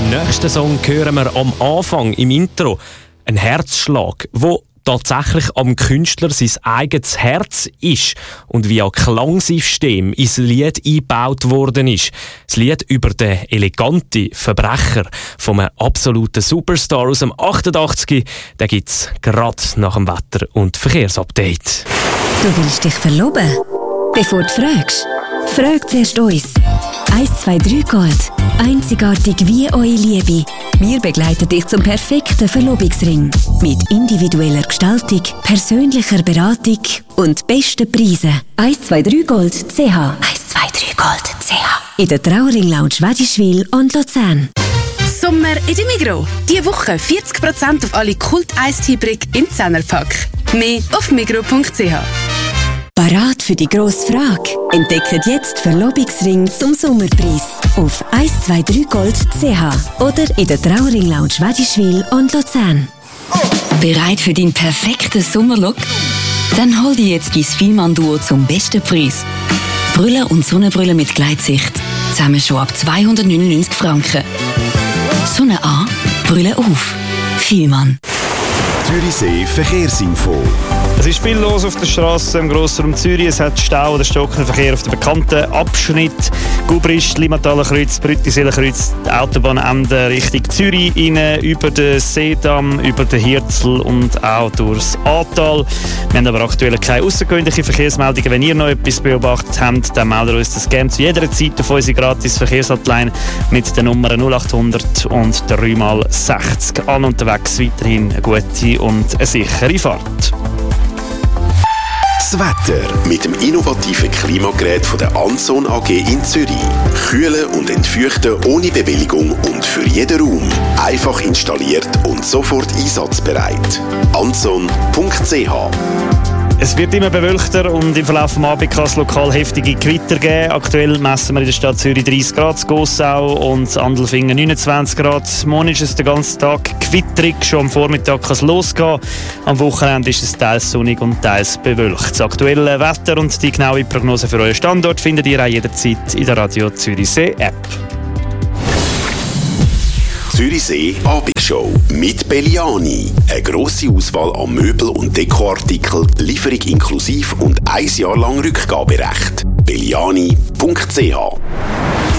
nächsten Song hören wir am Anfang im Intro einen Herzschlag, wo tatsächlich am Künstler sein eigenes Herz ist und via Klangsystem ins Lied eingebaut worden ist. Das Lied über den eleganten Verbrecher vom absoluten Superstar aus dem 88, den gibt's gerade nach dem Wetter- und Verkehrsupdate. Du willst dich verloben? Bevor du fragst, frag zuerst uns. 123 Gold. Einzigartig wie eure Liebe. Wir begleiten dich zum perfekten Verlobungsring. Mit individueller Gestaltung, persönlicher Beratung und besten Preisen. 123 Gold CH. 123 Gold CH. In der Trauring Lounge Wädischwil und Luzern. Sommer in der Migros. Diese Woche 40% auf alle Kult-Eistee-Brick im 10er-Pack. Mehr auf migros.ch. Parat für die grosse Frage? Entdeckt jetzt Verlobungsring zum Sommerpreis auf 123gold.ch oder in der Trauring Lounge Wädischwil und Luzern. Bereit für deinen perfekten Sommerlook? Dann hol dir jetzt dein Fielmann-Duo zum besten Preis. Brille und Sonnenbrille mit Gleitsicht. Zusammen schon ab 299 Franken. Sonne an, Brille auf. Fielmann. Zürichsee Verkehrsinfo. Es ist viel los auf der Straße im Grossraum Zürich. Es hat Stau oder stockenden Verkehr auf den bekannten Abschnitt Gubrist, Limataler Kreuz, Brüttiseler Kreuz, die Autobahnende Richtung Zürich rein, über den Seedamm, über den Hirzel und auch durchs Aartal. Wir haben aber aktuell keine außergewöhnlichen Verkehrsmeldungen. Wenn ihr noch etwas beobachtet habt, dann meldet uns das gerne zu jeder Zeit auf unsere gratis Verkehrshotline mit der Nummer 0800 und 3x60. An unterwegs weiterhin eine gute und eine sichere Fahrt. Das Wetter mit dem innovativen Klimagerät von der Anson AG in Zürich. Kühlen und entfeuchten ohne Bewilligung und für jeden Raum. Einfach installiert und sofort einsatzbereit. Anson.ch. Es wird immer bewölkter und im Verlauf des Abends kann es lokal heftige Gewitter geben. Aktuell messen wir in der Stadt Zürich 30 Grad, Gossau und Andelfingen 29 Grad. Morgen ist es den ganzen Tag gewitterig, schon am Vormittag kann es losgehen. Am Wochenende ist es teils sonnig und teils bewölkt. Das aktuelle Wetter und die genaue Prognose für euren Standort findet ihr auch jederzeit in der Radio Zürichsee App. Zürichsee Abendshow mit Belliani. Eine grosse Auswahl an Möbel- und Dekoartikeln, Lieferung inklusiv und 1 Jahr lang Rückgaberecht. Belliani.ch